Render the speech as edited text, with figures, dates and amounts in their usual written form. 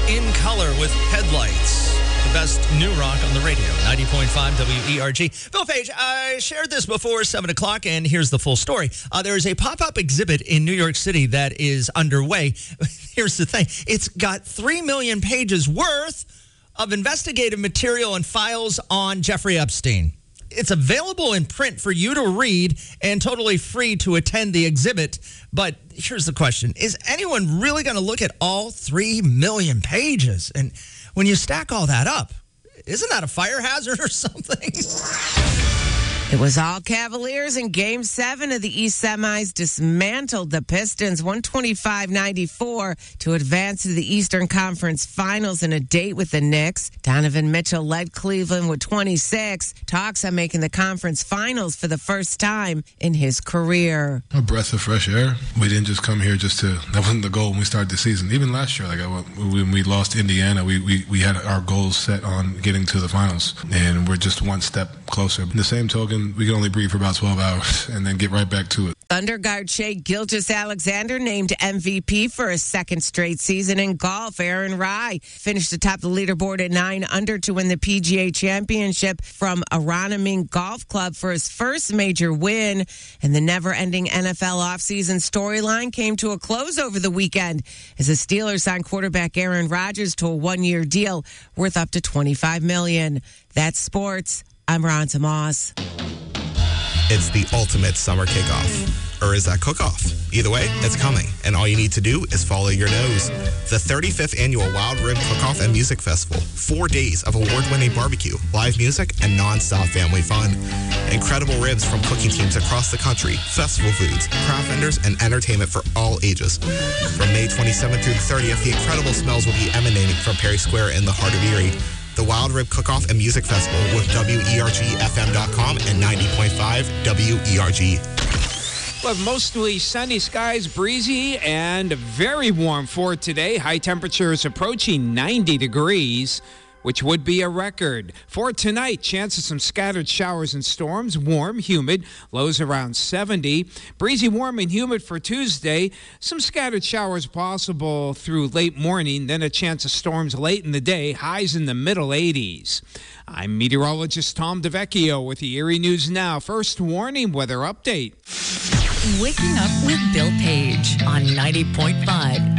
In Color with Headlights. The best new rock on the radio, 90.5 WERG. Bill Page, I shared this before 7 o'clock, and here's the full story. There is a pop-up exhibit in New York City that is underway. Here's the thing. It's got 3 million pages worth of investigative material and files on Jeffrey Epstein. It's available in print for you to read and totally free to attend the exhibit. But here's the question. Is anyone really going to look at all 3 million pages? And when you stack all that up, isn't that a fire hazard or something? It was all Cavaliers in Game 7 of the East Semis dismantled the Pistons 125-94 to advance to the Eastern Conference Finals in a date with the Knicks. Donovan Mitchell led Cleveland with 26. Talks on making the conference finals for the first time in his career. A breath of fresh air. We didn't just come here that wasn't the goal when we started the season. Even last year, when we lost Indiana, we had our goals set on getting to the finals. And we're just one step closer. In the same token, we can only breathe for about 12 hours and then get right back to it. Thunder guard Shai Gilgeous-Alexander named MVP for a second straight season in golf. Aaron Rai finished atop the leaderboard at 9 under to win the PGA Championship from Aroniming Golf Club for his first major win. And the never-ending NFL offseason storyline came to a close over the weekend as the Steelers signed quarterback Aaron Rodgers to a one-year deal worth up to $25 million. That's sports. I'm Ron Moss. It's the ultimate summer kickoff. Or is that cook-off? Either way, it's coming, and all you need to do is follow your nose. The 35th Annual Wild Rib Cook-Off and Music Festival. 4 days of award-winning barbecue, live music, and non-stop family fun. Incredible ribs from cooking teams across the country, festival foods, craft vendors, and entertainment for all ages. From May 27th through the 30th, the incredible smells will be emanating from Perry Square in the heart of Erie. The Wild Rib Cook-Off and Music Festival with WERGFM.com and 90.5 WERG. Well, mostly sunny skies, breezy, and very warm for today. High temperatures approaching 90 degrees, which would be a record. For tonight, chance of some scattered showers and storms. Warm, humid, lows around 70. Breezy, warm, and humid for Tuesday. Some scattered showers possible through late morning, then a chance of storms late in the day. Highs in the middle 80s. I'm meteorologist Tom DeVecchio with the Erie News Now. First warning weather update. Waking up with Bill Page on 90.5